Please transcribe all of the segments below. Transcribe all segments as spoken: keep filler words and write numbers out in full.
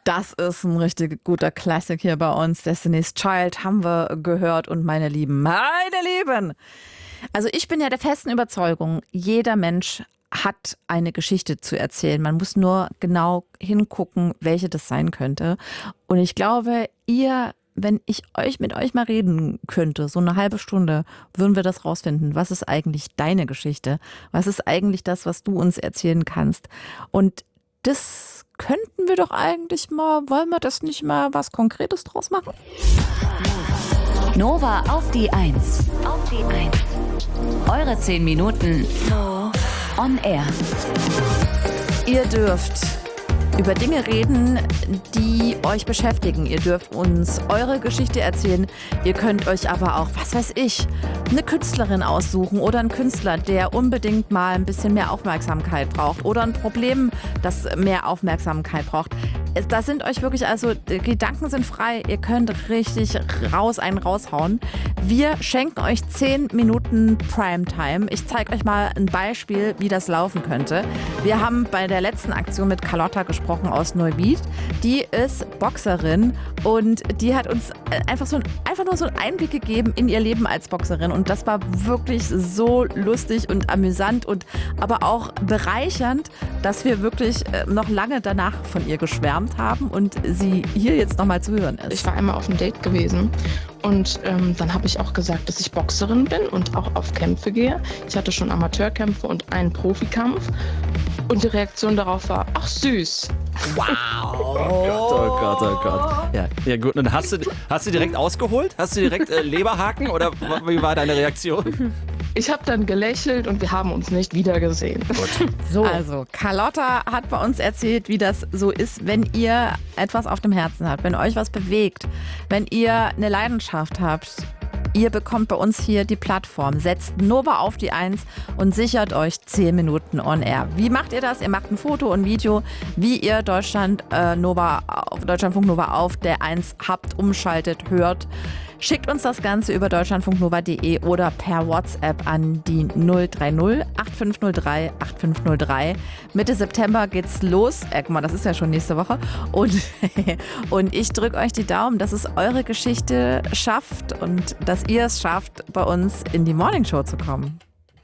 Das ist ein richtig guter Classic hier bei uns. Destiny's Child haben wir gehört und meine Lieben, meine Lieben. Also ich bin ja der festen Überzeugung, jeder Mensch hat eine Geschichte zu erzählen. Man muss nur genau hingucken, welche das sein könnte. Und ich glaube, ihr, wenn ich euch mit euch mal reden könnte, so eine halbe Stunde, würden wir das rausfinden. Was ist eigentlich deine Geschichte? Was ist eigentlich das, was du uns erzählen kannst? Und das könnten wir doch eigentlich mal, wollen wir das nicht mal was Konkretes draus machen? Nova auf die Eins. Auf die Eins. Eure zehn Minuten on air. Ihr dürft über Dinge reden, die euch beschäftigen. Ihr dürft uns eure Geschichte erzählen. Ihr könnt euch aber auch, was weiß ich, eine Künstlerin aussuchen oder einen Künstler, der unbedingt mal ein bisschen mehr Aufmerksamkeit braucht oder ein Problem, das mehr Aufmerksamkeit braucht. Da sind euch wirklich, also die Gedanken sind frei. Ihr könnt richtig raus einen raushauen. Wir schenken euch zehn Minuten Primetime. Ich zeige euch mal ein Beispiel, wie das laufen könnte. Wir haben bei der letzten Aktion mit Carlotta gesprochen aus Neubiet. Die ist Boxerin und die hat uns einfach, so ein, einfach nur so einen Einblick gegeben in ihr Leben als Boxerin. Und das war wirklich so lustig und amüsant und aber auch bereichernd, dass wir wirklich noch lange danach von ihr geschwärmt haben und sie hier jetzt nochmal zu hören ist. Ich war einmal auf einem Date gewesen und ähm, dann habe ich auch gesagt, dass ich Boxerin bin und auch auf Kämpfe gehe. Ich hatte schon Amateurkämpfe und einen Profikampf und die Reaktion darauf war, ach süß. Wow. Oh Gott, oh Gott, oh Gott. Ja, ja gut. Und hast du, hast du direkt ausgeholt? Hast du direkt äh, Leberhaken oder wie war deine Reaktion? Ich habe dann gelächelt und wir haben uns nicht wiedergesehen. So. Also, Carlotta hat bei uns erzählt, wie das so ist, wenn ihr etwas auf dem Herzen habt, wenn euch was bewegt, wenn ihr eine Leidenschaft habt. Ihr bekommt bei uns hier die Plattform, setzt Nova auf die Eins und sichert euch zehn Minuten on air. Wie macht ihr das? Ihr macht ein Foto und ein Video, wie ihr Deutschland, äh, Nova, Deutschlandfunk Nova auf der Eins habt, umschaltet, hört. Schickt uns das Ganze über deutschlandfunknova punkt de oder per WhatsApp an die null drei null acht fünf null drei acht fünf null drei. Mitte September geht's los. Äh, guck mal, das ist ja schon nächste Woche. Und, und ich drücke euch die Daumen, dass es eure Geschichte schafft und dass ihr es schafft, bei uns in die Morningshow zu kommen.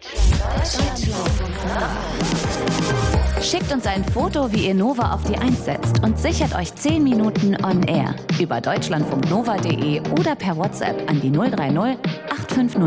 Schickt uns ein Foto, wie ihr Nova auf die Eins setzt und sichert euch zehn Minuten on air über deutschlandfunknova punkt de oder per WhatsApp an die null drei null acht fünf null